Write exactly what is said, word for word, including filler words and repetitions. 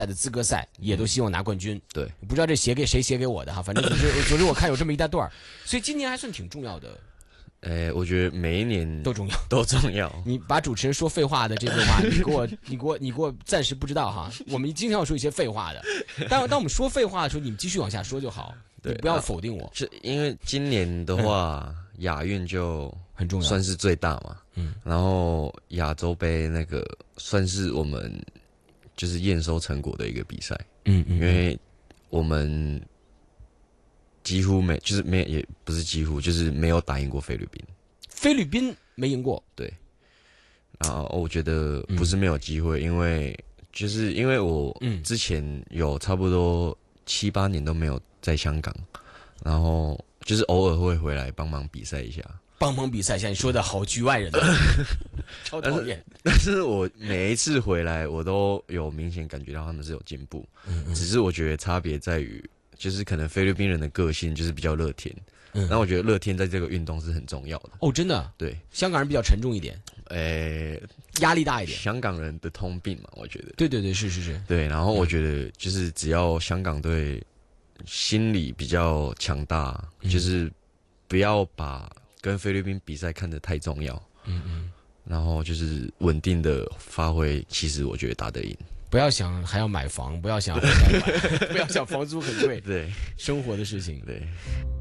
的资格赛也都希望拿冠军。 对， 不知道这写给谁写给我的哈，反正总之总之我看有这么一大段，所以今年还算挺重要的。 诶，我觉得每一年都重要， 都重要。 你把主持人说废话的这句话，你给我，你给我，你给我暂时不知道哈。我们经常要说一些废话的，但当我们说废话的时候，你们继续往下说就好，你不要否定我。 是因为今年的话，亚运就很重要， 算是最大嘛。嗯，然后亚洲杯那个算是我们就是验收成果的一个比赛。 嗯嗯， 因为我们。几乎没，就是没，也不是几乎，就是没有打赢过菲律宾。 菲律宾没赢过， 对。然后我觉得不是没有机会，嗯、因为就是因为我之前有差不多七八年都没有在香港，然后就是偶尔会回来帮忙比赛一下。 帮忙比赛一下，你说的好局外人啊，超讨厌。 但是我每一次回来，我都有明显感觉到他们是有进步，嗯嗯只是我觉得差别在于。就是可能菲律宾人的个性就是比较乐天，嗯，那我觉得乐天在这个运动是很重要的。 哦，真的？ 对， 香港人比较沉重一点， 诶、 压力大一点。 香港人的通病嘛，我觉得。 对对对，是是是。 对，然后我觉得就是只要香港队心理比较强大，嗯、就是不要把跟菲律宾比赛看得太重要，嗯嗯，然后就是稳定的发挥，其实我觉得打得赢。 不要想还要买房，不要想还要买不要想房租很贵， 对， 生活的事情， 对。